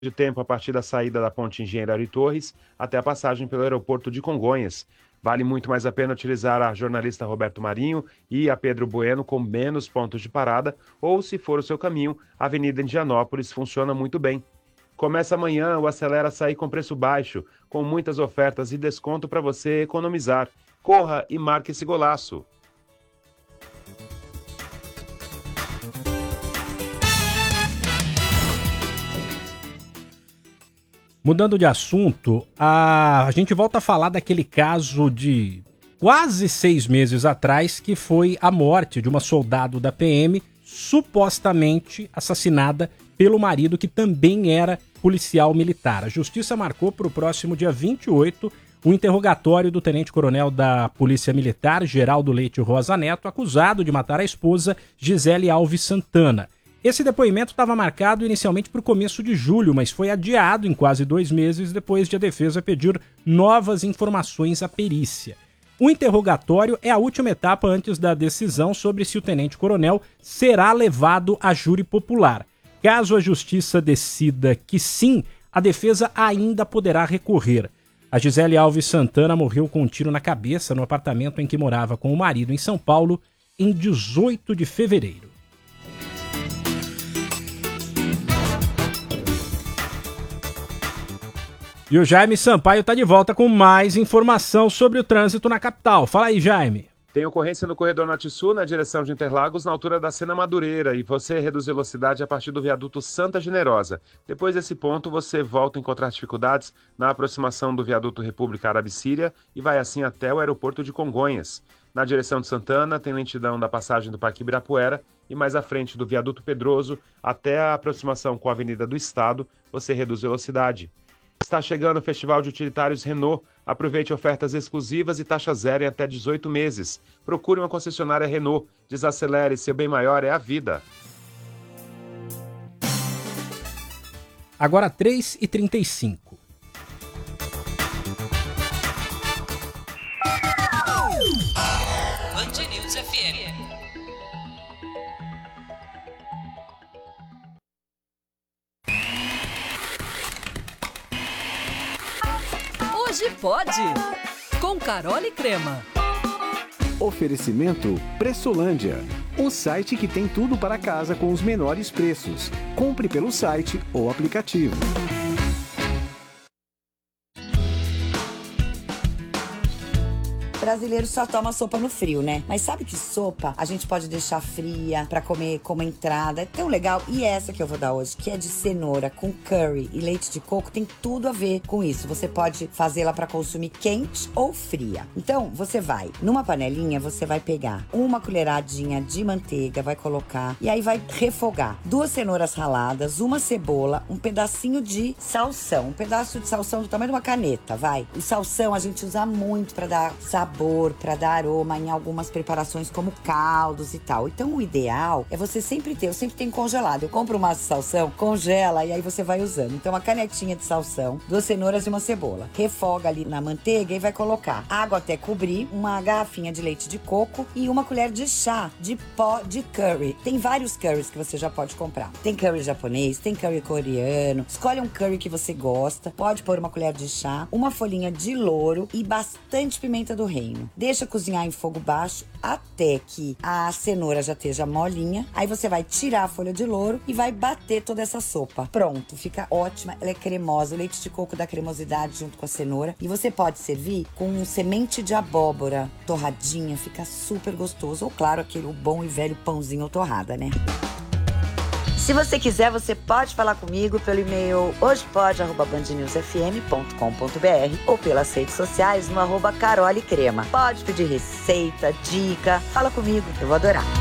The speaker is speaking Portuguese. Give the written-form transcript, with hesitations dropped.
de tempo a partir da saída da ponte Engenheiro Ari Torres até a passagem pelo aeroporto de Congonhas. Vale muito mais a pena utilizar a jornalista Roberto Marinho e a Pedro Bueno com menos pontos de parada, ou, se for o seu caminho, a Avenida Indianópolis funciona muito bem. Começa amanhã o Acelera Açaí com preço baixo, com muitas ofertas e desconto para você economizar. Corra e marque esse golaço. Mudando de assunto, a gente volta a falar daquele caso de quase 6 meses atrás, que foi a morte de uma soldado da PM, supostamente assassinada pelo marido, que também era policial militar. A justiça marcou para o próximo dia 28 o interrogatório do tenente-coronel da Polícia Militar, Geraldo Leite Rosa Neto, acusado de matar a esposa, Gisele Alves Santana. Esse depoimento estava marcado inicialmente para o começo de julho, mas foi adiado em quase 2 meses depois de a defesa pedir novas informações à perícia. O interrogatório é a última etapa antes da decisão sobre se o tenente-coronel será levado a júri popular. Caso a justiça decida que sim, a defesa ainda poderá recorrer. A Gisele Alves Santana morreu com um tiro na cabeça no apartamento em que morava com o marido em São Paulo em 18 de fevereiro. E o Jaime Sampaio está de volta com mais informação sobre o trânsito na capital. Fala aí, Jaime. Tem ocorrência no corredor Norte-Sul, na direção de Interlagos, na altura da Sena Madureira, e você reduz velocidade a partir do viaduto Santa Generosa. Depois desse ponto, você volta a encontrar dificuldades na aproximação do viaduto República Árabe-Síria e vai assim até o aeroporto de Congonhas. Na direção de Santana, tem lentidão da passagem do Parque Ibirapuera e mais à frente do viaduto Pedroso até a aproximação com a Avenida do Estado, você reduz velocidade. Está chegando o Festival de Utilitários Renault. Aproveite ofertas exclusivas e taxa zero em até 18 meses. Procure uma concessionária Renault. Desacelere, seu bem maior é a vida. Agora 3h35. Band News FM. Hoje pode, com Carol e Crema. Oferecimento Pressolândia, o site que tem tudo para casa com os menores preços. Compre pelo site ou aplicativo. Brasileiro só toma sopa no frio, né? Mas sabe que sopa a gente pode deixar fria pra comer como entrada. É tão legal. E essa que eu vou dar hoje, que é de cenoura com curry e leite de coco, tem tudo a ver com isso. Você pode fazê-la pra consumir quente ou fria. Então, você vai, numa panelinha, você vai pegar uma colheradinha de manteiga, vai colocar e aí vai refogar 2 cenouras raladas, uma cebola, um pedacinho de salsão, um pedaço de salsão do tamanho de uma caneta, vai. O salsão a gente usa muito pra dar sabor, para dar aroma em algumas preparações como caldos e tal. Então o ideal é você sempre ter, eu sempre tenho congelado. Eu compro uma salsão, congela e aí você vai usando. Então uma canetinha de salsão, 2 cenouras e uma cebola. Refoga ali na manteiga e vai colocar água até cobrir, uma garrafinha de leite de coco e uma colher de chá de pó de curry. Tem vários curries que você já pode comprar. Tem curry japonês, tem curry coreano. Escolhe um curry que você gosta. Pode pôr uma colher de chá, uma folhinha de louro e bastante pimenta do reino. Deixa cozinhar em fogo baixo até que a cenoura já esteja molinha. Aí você vai tirar a folha de louro e vai bater toda essa sopa. Pronto, fica ótima, ela é cremosa. O leite de coco dá cremosidade junto com a cenoura. E você pode servir com semente de abóbora torradinha, fica super gostoso. Ou claro, aquele bom e velho pãozinho ou torrada, né? Se você quiser, você pode falar comigo pelo e-mail hojepode@bandnewsfm.com.br ou pelas redes sociais no @Carol e Crema. Pode pedir receita, dica, fala comigo, eu vou adorar.